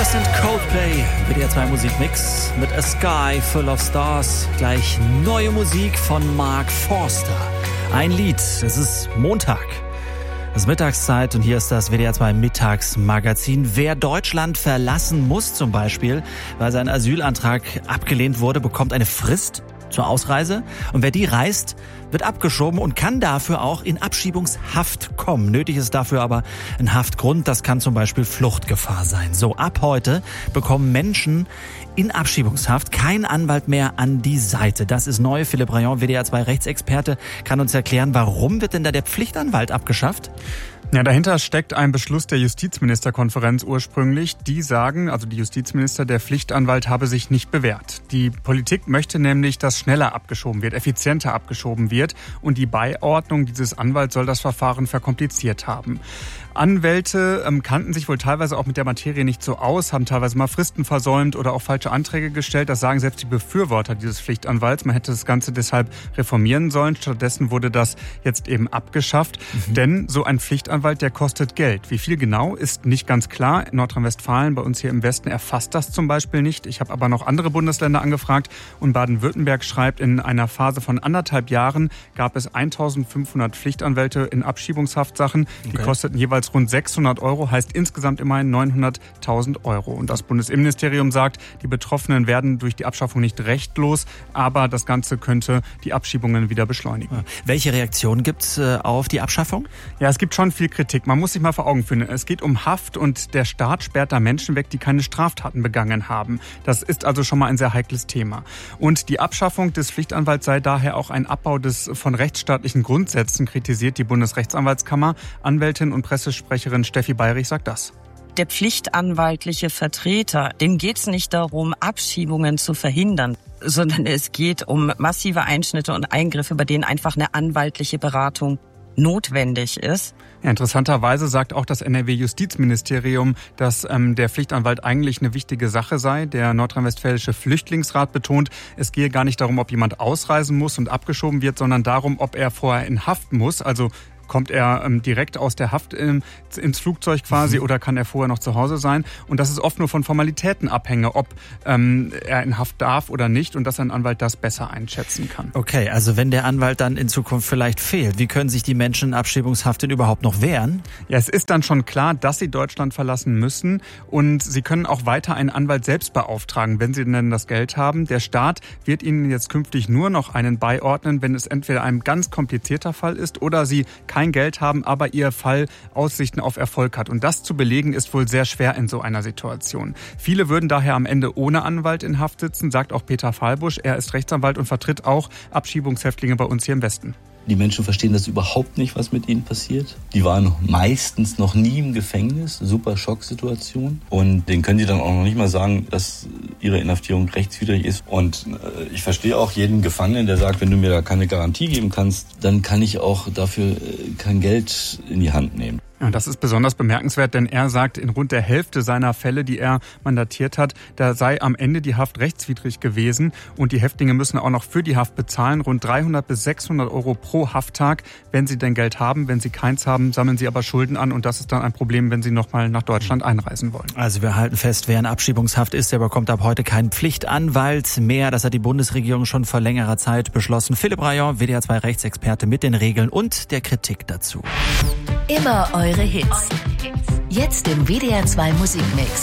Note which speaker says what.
Speaker 1: Das sind Coldplay, WDR 2 Musikmix mit A Sky Full of Stars. Gleich neue Musik von Mark Forster. Ein Lied, es ist Montag. Es ist Mittagszeit und hier ist das WDR 2 Mittagsmagazin. Wer Deutschland verlassen muss zum Beispiel, weil sein Asylantrag abgelehnt wurde, bekommt eine Frist zur Ausreise. Und wer die reist, wird abgeschoben und kann dafür auch in Abschiebungshaft kommen. Nötig ist dafür aber ein Haftgrund. Das kann zum Beispiel Fluchtgefahr sein. So, ab heute bekommen Menschen in Abschiebungshaft kein Anwalt mehr an die Seite. Das ist neu. Philipp Rayon, WDR 2 Rechtsexperte, kann uns erklären, warum wird denn da der Pflichtanwalt abgeschafft?
Speaker 2: Ja, dahinter steckt ein Beschluss der Justizministerkonferenz ursprünglich. Die sagen, also die Justizminister, der Pflichtanwalt habe sich nicht bewährt. Die Politik möchte nämlich, dass schneller abgeschoben wird, effizienter abgeschoben wird. Und die Beiordnung dieses Anwalts soll das Verfahren verkompliziert haben. Anwälte kannten sich wohl teilweise auch mit der Materie nicht so aus, haben teilweise mal Fristen versäumt oder auch falsche Anträge gestellt. Das sagen selbst die Befürworter dieses Pflichtanwalts. Man hätte das Ganze deshalb reformieren sollen. Stattdessen wurde das jetzt eben abgeschafft. Denn so ein Pflichtanwalt, der kostet Geld. Wie viel genau, ist nicht ganz klar. In Nordrhein-Westfalen, bei uns hier im Westen, erfasst das zum Beispiel nicht. Ich habe aber noch andere Bundesländer angefragt. Und Baden-Württemberg schreibt, in einer Phase von 1,5 Jahren gab es 1.500 Pflichtanwälte in Abschiebungshaftsachen. Die kosteten jeweils rund 600 €, heißt insgesamt immerhin 900.000 €. Und das Bundesinnenministerium sagt, die Betroffenen werden durch die Abschaffung nicht rechtlos, aber das Ganze könnte die Abschiebungen wieder beschleunigen.
Speaker 1: Welche Reaktion gibt's auf die Abschaffung?
Speaker 2: Ja, es gibt schon viel Kritik. Man muss sich mal vor Augen führen. Es geht um Haft und der Staat sperrt da Menschen weg, die keine Straftaten begangen haben. Das ist also schon mal ein sehr heikles Thema. Und die Abschaffung des Pflichtanwalts sei daher auch ein Abbau von rechtsstaatlichen Grundsätzen, kritisiert die Bundesrechtsanwaltskammer. Anwältin und Pressesprecherin Steffi Bayrich sagt das.
Speaker 3: Der pflichtanwaltliche Vertreter, dem geht es nicht darum, Abschiebungen zu verhindern, sondern es geht um massive Einschnitte und Eingriffe, bei denen einfach eine anwaltliche Beratung notwendig ist.
Speaker 2: Ja, interessanterweise sagt auch das NRW-Justizministerium, dass der Pflichtanwalt eigentlich eine wichtige Sache sei. Der nordrhein-westfälische Flüchtlingsrat betont, es gehe gar nicht darum, ob jemand ausreisen muss und abgeschoben wird, sondern darum, ob er vorher in Haft muss, also kommt er direkt aus der Haft ins Flugzeug quasi oder kann er vorher noch zu Hause sein? Und das ist oft nur von Formalitäten abhängig, ob er in Haft darf oder nicht und dass ein Anwalt das besser einschätzen kann.
Speaker 1: Okay, also wenn der Anwalt dann in Zukunft vielleicht fehlt, wie können sich die Menschen in Abschiebungshaft denn überhaupt noch wehren?
Speaker 2: Ja, es ist dann schon klar, dass sie Deutschland verlassen müssen und sie können auch weiter einen Anwalt selbst beauftragen, wenn sie denn das Geld haben. Der Staat wird ihnen jetzt künftig nur noch einen beiordnen, wenn es entweder ein ganz komplizierter Fall ist oder sie kein Geld haben, aber ihr Fall Aussichten auf Erfolg hat. Und das zu belegen, ist wohl sehr schwer in so einer Situation. Viele würden daher am Ende ohne Anwalt in Haft sitzen, sagt auch Peter Fahlbusch. Er ist Rechtsanwalt und vertritt auch Abschiebungshäftlinge bei uns hier im Westen.
Speaker 4: Die Menschen verstehen das überhaupt nicht, was mit ihnen passiert. Die waren meistens noch nie im Gefängnis, super Schocksituation. Und denen können sie dann auch noch nicht mal sagen, dass ihre Inhaftierung rechtswidrig ist. Und ich verstehe auch jeden Gefangenen, der sagt, wenn du mir da keine Garantie geben kannst, dann kann ich auch dafür kein Geld in die Hand nehmen.
Speaker 2: Ja, das ist besonders bemerkenswert, denn er sagt, in rund der Hälfte seiner Fälle, die er mandatiert hat, da sei am Ende die Haft rechtswidrig gewesen und die Häftlinge müssen auch noch für die Haft bezahlen, rund 300 bis 600 € pro Hafttag, wenn sie denn Geld haben. Wenn sie keins haben, sammeln sie aber Schulden an und das ist dann ein Problem, wenn sie nochmal nach Deutschland einreisen wollen.
Speaker 1: Also wir halten fest, wer in Abschiebungshaft ist, der bekommt ab heute keinen Pflichtanwalt mehr. Das hat die Bundesregierung schon vor längerer Zeit beschlossen. Philipp Rayon, WDR 2 Rechtsexperte mit den Regeln und der Kritik dazu.
Speaker 5: Immer eure Hits. Jetzt im WDR 2 Musikmix.